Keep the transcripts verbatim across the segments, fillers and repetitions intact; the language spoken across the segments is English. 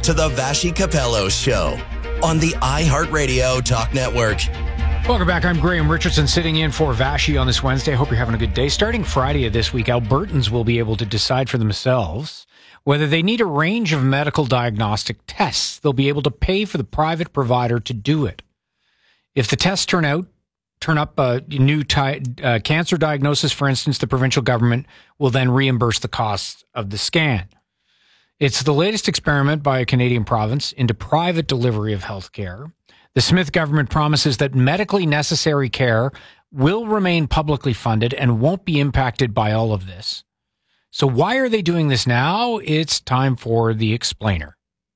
to the Vashi Capello Show on the iHeartRadio Talk Network. Welcome back. I'm Graham Richardson sitting in for Vashi on this Wednesday. I hope you're having a good day. Starting Friday of this week, Albertans will be able to decide for themselves whether they need a range of medical diagnostic tests. They'll be able to pay for the private provider to do it. If the tests turn out, turn up a new ty- uh, cancer diagnosis, for instance, the provincial government will then reimburse the costs of the scan. It's the latest experiment by a Canadian province into private delivery of health care. The Smith government promises that medically necessary care will remain publicly funded and won't be impacted by all of this. So why are they doing this now? It's time for the explainer.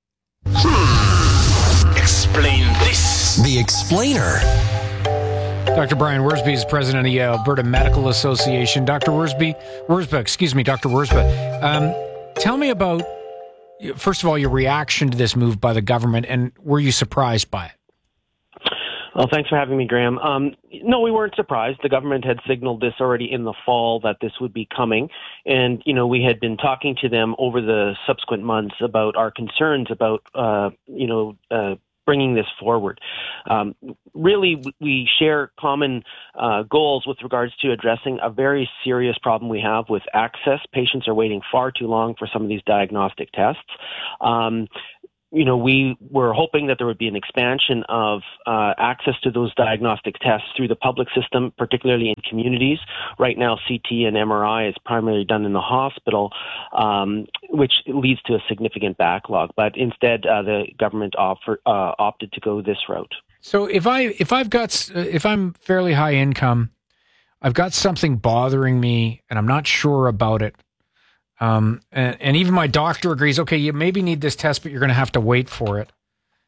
Hmm. Explain this. The explainer. Doctor Brian Worsby is president of the Alberta Medical Association. Doctor Worsby, Worsba, excuse me, Doctor Worsba, um, tell me about, first of all, your reaction to this move by the government, and were you surprised by it? Well, thanks for having me, Graham. Um, no, we weren't surprised. The government had signaled this already in the fall that this would be coming. And, you know, we had been talking to them over the subsequent months about our concerns about, uh, you know, uh, bringing this forward. Um, really, we share common uh, goals with regards to addressing a very serious problem we have with access. Patients are waiting far too long for some of these diagnostic tests. Um, You know, we were hoping that there would be an expansion of uh, access to those diagnostic tests through the public system, particularly in communities. Right now, C T and M R I is primarily done in the hospital, um, which leads to a significant backlog. But instead, uh, the government offer, uh, opted to go this route. So if I if I've got if I'm fairly high income, I've got something bothering me, and I'm not sure about it. Um, and, and even my doctor agrees, okay, you maybe need this test, but you're going to have to wait for it.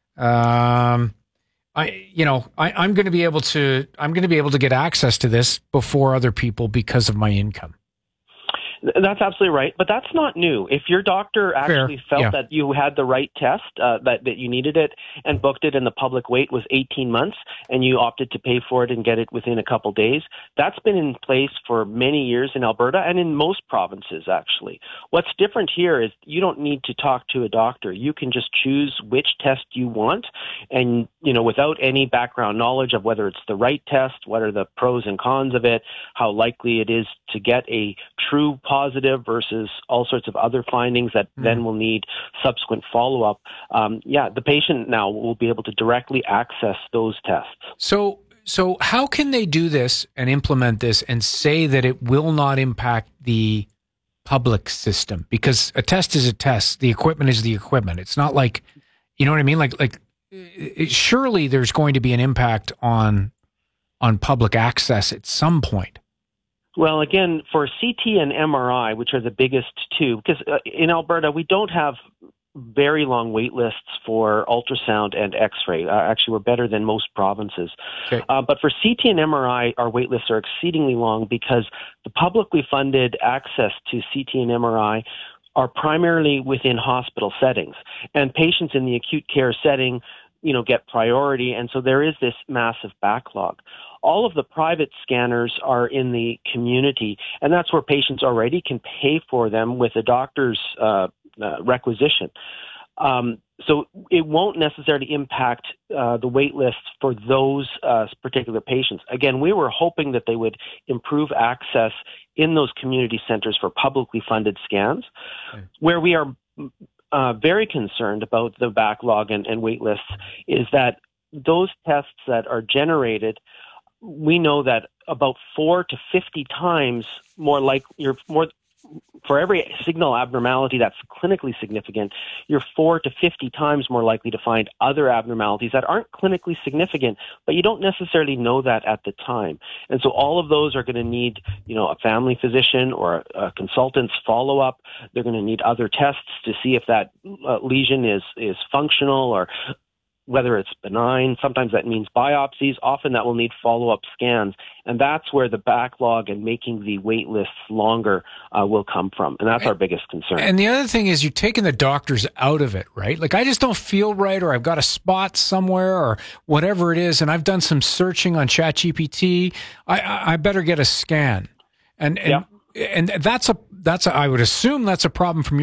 Um, I, you know, I, I'm going to be able to, I'm going to be able to get access to this before other people because of my income. That's absolutely right, but that's not new. If your doctor actually Fair. felt Yeah. that you had the right test, uh, that, that you needed it, and booked it, and the public wait was eighteen months, and you opted to pay for it and get it within a couple days, that's been in place for many years in Alberta and in most provinces, actually. What's different here is you don't need to talk to a doctor. You can just choose which test you want, and, you know, without any background knowledge of whether it's the right test, what are the pros and cons of it, how likely it is to get a true positive versus all sorts of other findings that mm. then will need subsequent follow-up. Um, yeah, the patient now will be able to directly access those tests. So, so how can they do this and implement this and say that it will not impact the public system? Because a test is a test. The equipment is the equipment. It's not like, you know what I mean? Like, like it, surely there's going to be an impact on on public access at some point. Well, again, for C T and M R I, which are the biggest two, because uh, in Alberta, we don't have very long wait lists for ultrasound and X-ray. Uh, actually, we're better than most provinces. Okay. Uh, but for C T and M R I, our wait lists are exceedingly long because the publicly funded access to C T and M R I are primarily within hospital settings. And patients in the acute care setting, you know, get priority. And so there is this massive backlog. All of the private scanners are in the community, and that's where patients already can pay for them with a doctor's uh, uh, requisition. Um, so it won't necessarily impact uh, the wait lists for those uh, particular patients. Again, we were hoping that they would improve access in those community centers for publicly funded scans, okay. Where we are uh, very concerned about the backlog and, and wait lists is that those tests that are generated, we know that about four to fifty times more like you're more for every signal abnormality that's clinically significant, you're four to fifty times more likely to find other abnormalities that aren't clinically significant, but you don't necessarily know that at the time. And so all of those are going to need, you know, a family physician or a consultant's follow-up. They're going to need other tests to see if that uh, lesion is, is functional or whether it's benign. Sometimes that means biopsies. Often that will need follow-up scans. And that's where the backlog and making the wait lists longer uh, will come from. And that's our biggest concern. And the other thing is you're taking the doctors out of it, right? Like, I just don't feel right, or I've got a spot somewhere or whatever it is, and I've done some searching on ChatGPT. I, I, I better get a scan. And, and, yeah. and that's a, that's a, I would assume that's a problem from your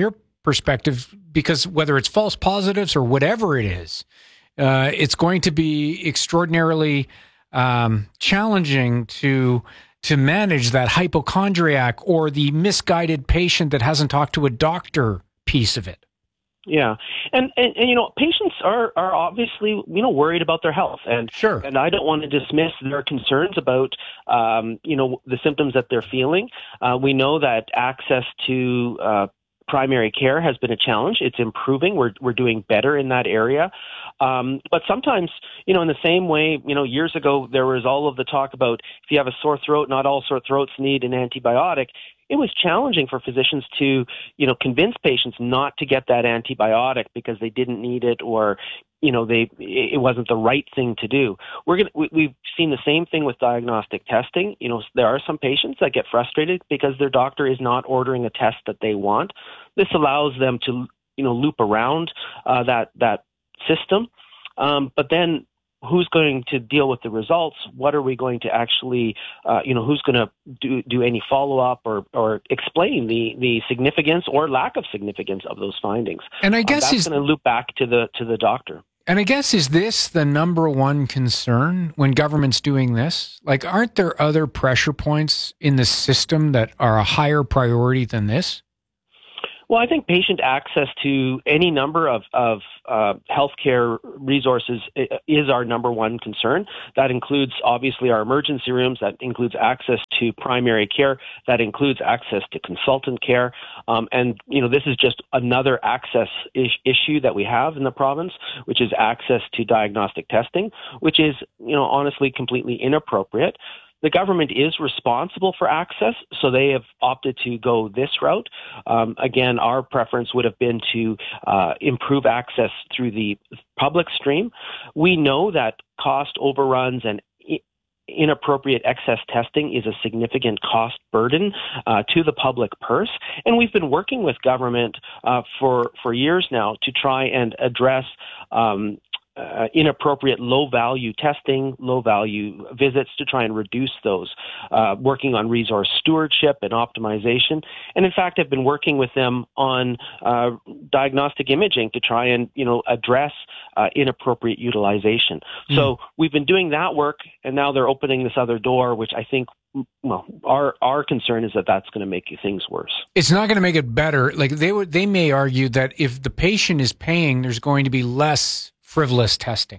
perspective, because whether it's false positives or whatever it is, uh, it's going to be extraordinarily um, challenging to to manage that hypochondriac or the misguided patient that hasn't talked to a doctor piece of it. Yeah. And, and, and, you know, patients are, are obviously, you know, worried about their health. And, sure. and I don't want to dismiss their concerns about, um, you know, the symptoms that they're feeling. Uh, we know that access to uh, primary care has been a challenge. It's improving. We're, we're doing better in that area. Um, but sometimes, you know, in the same way, you know, years ago, there was all of the talk about if you have a sore throat, not all sore throats need an antibiotic. It was challenging for physicians to, you know, convince patients not to get that antibiotic because they didn't need it, or, you know, they it wasn't the right thing to do. We're gonna we, we've seen the same thing with diagnostic testing. You know, there are some patients that get frustrated because their doctor is not ordering a test that they want. This allows them to, you know, loop around uh, that that system, um, but then who's going to deal with the results? What are we going to actually, uh, you know, who's going to do do any follow-up or, or explain the, the significance or lack of significance of those findings? And I guess uh, that's going to loop back to the to the doctor. And I guess, is this the number one concern when government's doing this? Like, aren't there other pressure points in the system that are a higher priority than this? Well, I think patient access to any number of, of uh, healthcare resources is our number one concern. That includes, obviously, our emergency rooms. That includes access to primary care. That includes access to consultant care. Um, and, you know, this is just another access is- issue that we have in the province, which is access to diagnostic testing, which is, you know, honestly completely inappropriate. The government is responsible for access, so they have opted to go this route. Um, again, our preference would have been to uh, improve access through the public stream. We know that cost overruns and I- inappropriate excess testing is a significant cost burden uh, to the public purse, and we've been working with government uh, for, for years now to try and address um, Uh, inappropriate low-value testing, low-value visits to try and reduce those, uh, working on resource stewardship and optimization. And in fact, I've been working with them on uh, diagnostic imaging to try and, you know, address uh, inappropriate utilization. Mm. So we've been doing that work, and now they're opening this other door, which I think, well, our our concern is that that's going to make things worse. It's not going to make it better. Like, they would, they may argue that if the patient is paying, there's going to be less frivolous testing.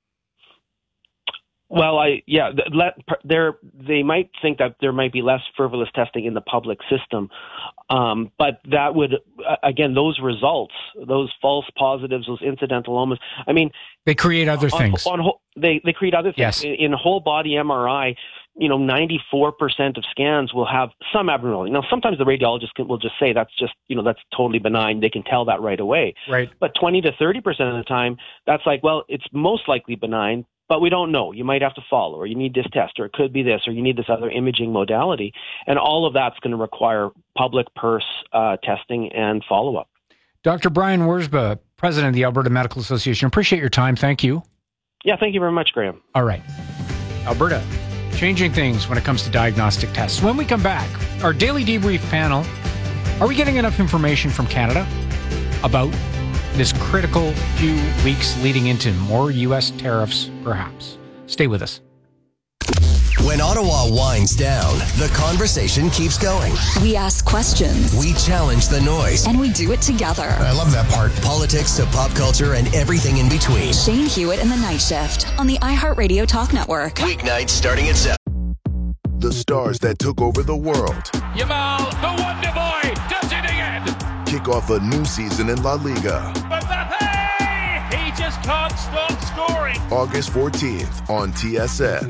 Well, I yeah, let there they might think that there might be less frivolous testing in the public system, um, but that would uh, again those results, those false positives, those incidentalomas. I mean, they create other on, things. On, on, they they create other things. Yes. In, in whole body M R I, you know, ninety-four percent of scans will have some abnormality. Now, sometimes the radiologist can, will just say that's just, you know, that's totally benign. They can tell that right away. Right. But twenty to thirty percent of the time, that's like, well, it's most likely benign, but we don't know. You might have to follow, or you need this test, or it could be this, or you need this other imaging modality. And all of that's going to require public purse uh, testing and follow-up. Doctor Brian Wurzba, President of the Alberta Medical Association, appreciate your time. Thank you. Yeah, thank you very much, Graham. All right. Alberta, changing things when it comes to diagnostic tests. When we come back, our daily debrief panel, are we getting enough information from Canada about this critical few weeks leading into more U S tariffs, perhaps? Stay with us. When Ottawa winds down, the conversation keeps going. We ask questions. We challenge the noise. And we do it together. I love that part. Politics to pop culture and everything in between. Shane Hewitt and the Night Shift on the iHeartRadio Talk Network. Weeknights starting at seven. The stars that took over the world. Yamal, the Wonder Boy, does it again. Kick off a new season in La Liga. Mbappe, he just can't stop scoring. August fourteenth on T S N.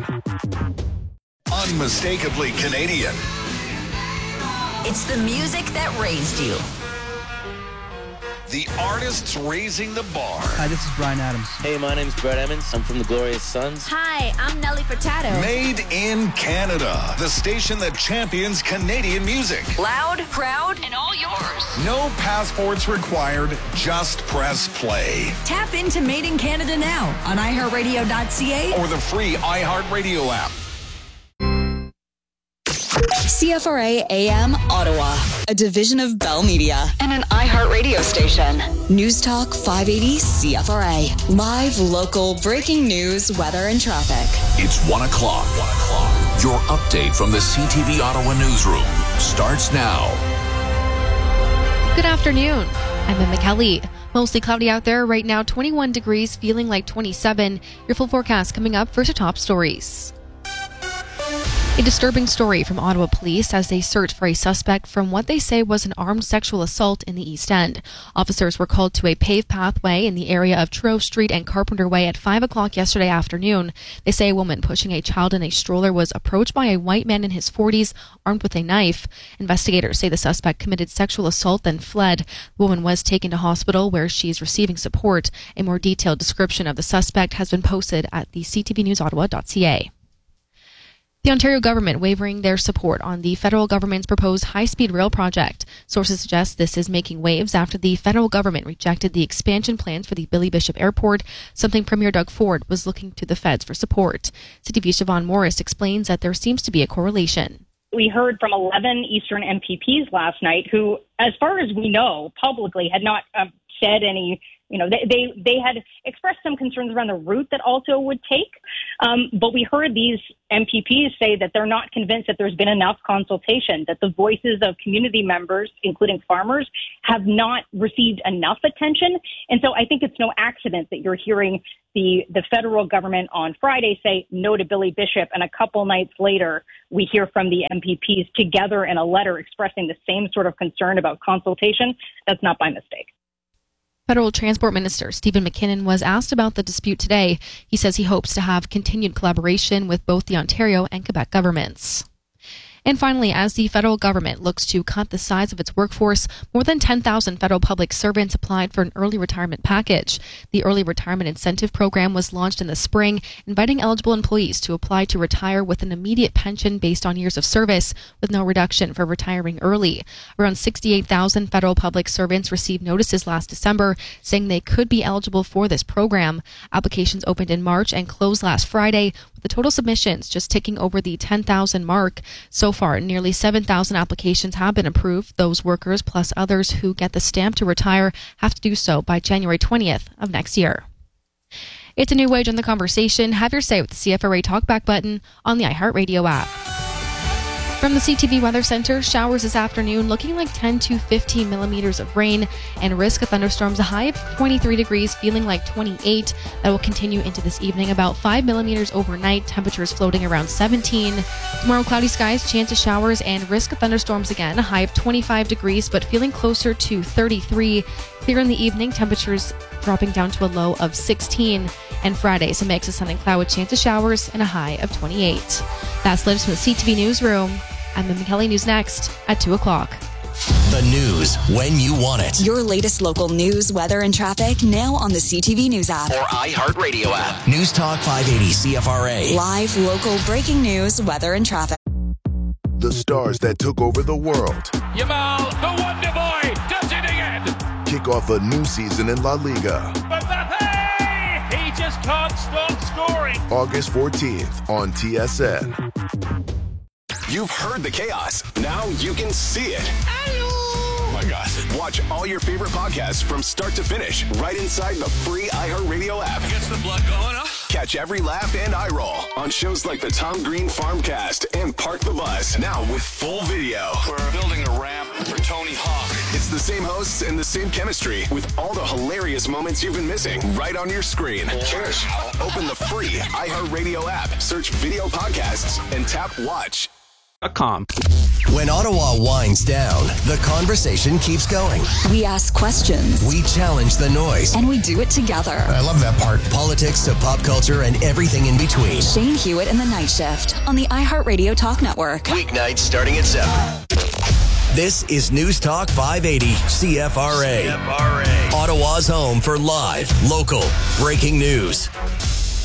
Unmistakably Canadian. It's the music that raised you. The artists raising the bar. Hi, this is Bryan Adams. Hey, my name's Brett Emmons. I'm from the Glorious Sons. Hi, I'm Nelly Furtado. Made in Canada. The station that champions Canadian music. Loud, proud, and all yours. No passports required. Just press play. Tap into Made in Canada now on i heart radio dot c a or the free iHeartRadio app. C F R A A M Ottawa, a division of Bell Media and an iHeart radio station. News Talk five eighty C F R A. Live, local, breaking news, weather, and traffic. It's one o'clock. One o'clock. Your update from the C T V Ottawa newsroom starts now. Good afternoon. I'm Emma Kelly. Mostly cloudy out there right now, twenty-one degrees, feeling like twenty-seven. Your full forecast coming up. First, the top stories. A disturbing story from Ottawa police as they search for a suspect from what they say was an armed sexual assault in the East End. Officers were called to a paved pathway in the area of Truro Street and Carpenter Way at five o'clock yesterday afternoon. They say a woman pushing a child in a stroller was approached by a white man in his forties armed with a knife. Investigators say the suspect committed sexual assault then fled. The woman was taken to hospital where she is receiving support. A more detailed description of the suspect has been posted at the c t v news ottawa dot c a. The Ontario government wavering their support on the federal government's proposed high-speed rail project. Sources suggest this is making waves after the federal government rejected the expansion plans for the Billy Bishop Airport, something Premier Doug Ford was looking to the feds for support. C T V's Siobhan Morris explains that there seems to be a correlation. We heard from eleven Eastern M P Ps last night who, as far as we know, publicly had not uh, said any You know, they, they, they had expressed some concerns around the route that Alto would take. Um, but we heard these M P Ps say that they're not convinced that there's been enough consultation, that the voices of community members, including farmers, have not received enough attention. And so I think it's no accident that you're hearing the, the federal government on Friday say no to Billy Bishop. And a couple nights later, we hear from the M P Ps together in a letter expressing the same sort of concern about consultation. That's not by mistake. Federal Transport Minister Stephen McKinnon was asked about the dispute today. He says he hopes to have continued collaboration with both the Ontario and Quebec governments. And finally, as the federal government looks to cut the size of its workforce, more than ten thousand federal public servants applied for an early retirement package. The Early Retirement Incentive Program was launched in the spring, inviting eligible employees to apply to retire with an immediate pension based on years of service, with no reduction for retiring early. Around sixty-eight thousand federal public servants received notices last December saying they could be eligible for this program. Applications opened in March and closed last Friday, with the total submissions just ticking over the ten thousand mark. So far, nearly seven thousand applications have been approved. Those workers, plus others who get the stamp to retire, have to do so by January twentieth of next year. It's a new wage on the conversation. Have your say with the C F R A Talkback button on the iHeartRadio app. From the C T V Weather Center, showers this afternoon looking like ten to fifteen millimeters of rain and risk of thunderstorms, a high of twenty-three degrees, feeling like twenty-eight. That will continue into this evening, about five millimeters overnight, temperatures floating around seventeen. Tomorrow, cloudy skies, chance of showers and risk of thunderstorms again, a high of twenty-five degrees, but feeling closer to thirty-three. Clear in the evening, temperatures dropping down to a low of sixteen. And Friday's a mix of sun and cloud with chance of showers and a high of twenty-eight. That's Lives from the C T V Newsroom. I'm Emma Kelly. News next at two o'clock. The news when you want it. Your latest local news, weather, and traffic now on the C T V News app. Or iHeartRadio app. News Talk five eighty C F R A. Live, local, breaking news, weather, and traffic. The stars that took over the world. Yamal, the Wonder Boy, does it again. Kick off a new season in La Liga. Mbappe, he just can't stop scoring. August fourteenth on T S N. You've heard the chaos. Now you can see it. Oh my gosh. Watch all your favorite podcasts from start to finish right inside the free iHeartRadio app. Gets the blood going, huh? Catch every laugh and eye roll on shows like the Tom Green Farmcast and Park the Bus. Now with full video. We're building a ramp for Tony Hawk. It's the same hosts and the same chemistry with all the hilarious moments you've been missing right on your screen. Cheers. Open the free iHeartRadio app, search video podcasts, and tap watch. When Ottawa winds down, the conversation keeps going. We ask questions. We challenge the noise. And we do it together. I love that part. Politics to pop culture and everything in between. Shane Hewitt and the Night Shift on the iHeartRadio Talk Network. Weeknights starting at seven. This is News Talk five eighty C F R A. C F R A. Ottawa's home for live, local, breaking news.